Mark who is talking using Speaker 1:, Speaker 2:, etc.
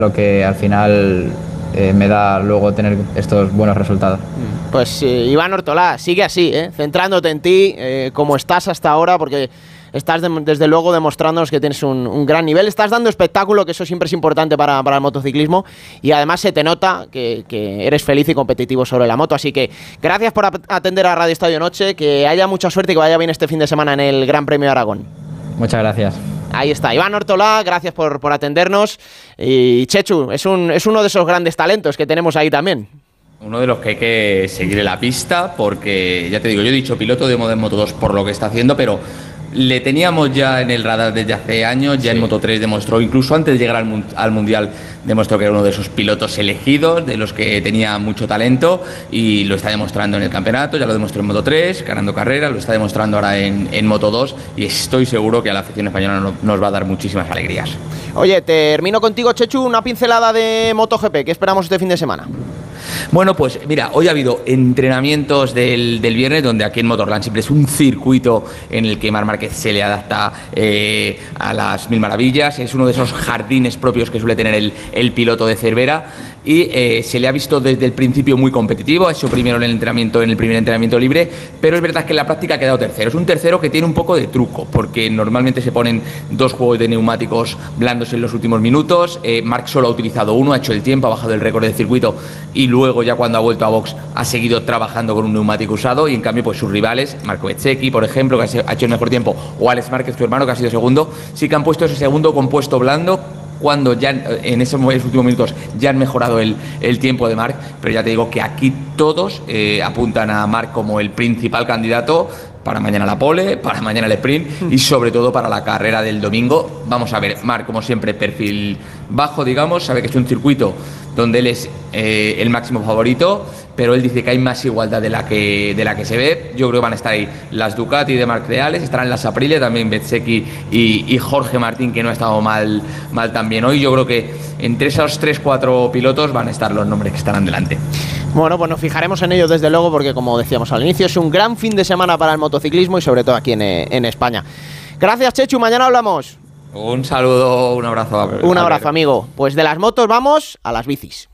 Speaker 1: lo que al final me da luego tener estos buenos resultados.
Speaker 2: Pues Iván Ortolá, sigue así, centrándote en ti, como estás hasta ahora, porque estás desde luego demostrándonos que tienes un gran nivel, estás dando espectáculo, que eso siempre es importante para el motociclismo, y además se te nota que eres feliz y competitivo sobre la moto, así que gracias por atender a Radio Estadio Noche, que haya mucha suerte y que vaya bien este fin de semana en el Gran Premio de Aragón.
Speaker 1: Muchas gracias.
Speaker 2: Ahí está, Iván Ortolá, gracias por atendernos, y Chechu, es uno de esos grandes talentos que tenemos ahí también.
Speaker 3: Uno de los que hay que seguir en la pista, porque ya te digo, yo he dicho piloto de Moto2 por lo que está haciendo, pero le teníamos ya en el radar desde hace años, ya en Moto3 demostró, incluso antes de llegar al Mundial, demostró que era uno de esos pilotos elegidos, de los que tenía mucho talento, y lo está demostrando en el campeonato, ya lo demostró en Moto3, ganando carreras, lo está demostrando ahora en Moto2, y estoy seguro que a la afición española nos va a dar muchísimas alegrías.
Speaker 2: Oye, termino contigo, Chechu, una pincelada de MotoGP, ¿qué esperamos este fin de semana?
Speaker 3: Bueno, pues mira, hoy ha habido entrenamientos del viernes, donde aquí en Motorland siempre es un circuito en el que Marc Márquez se le adapta a las mil maravillas. Es uno de esos jardines propios que suele tener el piloto de Cervera, y se le ha visto desde el principio muy competitivo. Ha hecho primero en el primer entrenamiento libre, pero es verdad que en la práctica ha quedado tercero. Es un tercero que tiene un poco de truco, porque normalmente se ponen 2 juegos de neumáticos blandos en los últimos minutos. Marc solo ha utilizado uno, ha hecho el tiempo, ha bajado el récord del circuito, y luego ya cuando ha vuelto a box ha seguido trabajando con un neumático usado, y en cambio pues sus rivales, Marco Bezzecchi por ejemplo, que ha hecho el mejor tiempo, o Alex Márquez, su hermano, que ha sido segundo, sí que han puesto ese segundo compuesto blando, cuando ya en esos últimos minutos ya han mejorado el tiempo de Marc. Pero ya te digo que aquí todos apuntan a Marc como el principal candidato para mañana la pole, para mañana el sprint y sobre todo para la carrera del domingo. Vamos a ver, Marc, como siempre, perfil bajo, digamos, sabe que es un circuito donde él es el máximo favorito, pero él dice que hay más igualdad de la que se ve. Yo creo que van a estar ahí las Ducati de Marc Reales, estarán las Aprilia, también Bezzecchi y Jorge Martín, que no ha estado mal también hoy. Yo creo que entre esos 3-4 pilotos van a estar los nombres que estarán delante.
Speaker 2: Bueno, pues nos fijaremos en ello desde luego, porque como decíamos al inicio, es un gran fin de semana para el motociclismo y sobre todo aquí en España. Gracias, Chechu, mañana hablamos.
Speaker 3: Un saludo, un abrazo.
Speaker 2: Un abrazo, amigo. Pues de las motos vamos a las bicis.